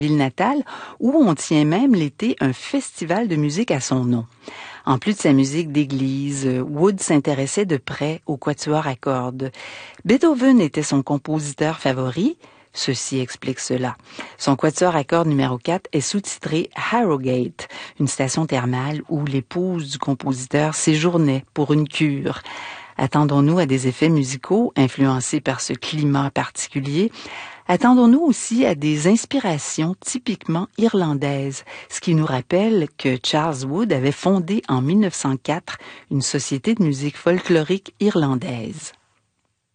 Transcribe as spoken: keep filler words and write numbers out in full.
ville natale, où on tient même l'été un festival de musique à son nom. En plus de sa musique d'église, Wood s'intéressait de près au quatuor à cordes. Beethoven était son compositeur favori. Ceci explique cela. Son quatuor à cordes numéro quatre est sous-titré Harrogate, une station thermale où l'épouse du compositeur séjournait pour une cure. Attendons-nous à des effets musicaux influencés par ce climat particulier? Attendons-nous aussi à des inspirations typiquement irlandaises, ce qui nous rappelle que Charles Wood avait fondé en mille neuf cent quatre une société de musique folklorique irlandaise.